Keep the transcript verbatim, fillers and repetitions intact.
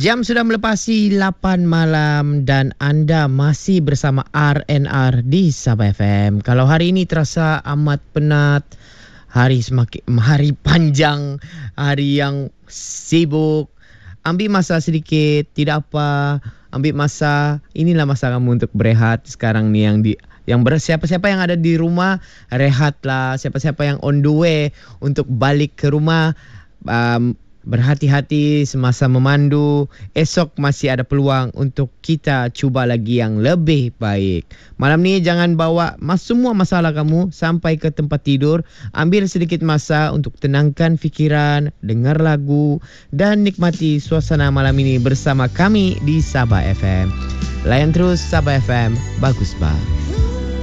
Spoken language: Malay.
Jam sudah melepasi lapan malam dan anda masih bersama R N R di Sabah F M. Kalau hari ini terasa amat penat, hari semakin hari panjang, hari yang sibuk, ambil masa sedikit, tidak apa, ambil masa, inilah masa kamu untuk berehat sekarang ni yang di yang ber, siapa-siapa yang ada di rumah, rehatlah. Siapa-siapa yang on the way untuk balik ke rumah, um, berhati-hati semasa memandu. Esok masih ada peluang untuk kita cuba lagi yang lebih baik. Malam ni jangan bawa mas semua masalah kamu sampai ke tempat tidur. Ambil sedikit masa untuk tenangkan fikiran, dengar lagu dan nikmati suasana malam ini bersama kami di Sabah F M. Layan terus Sabah F M, bagus bah.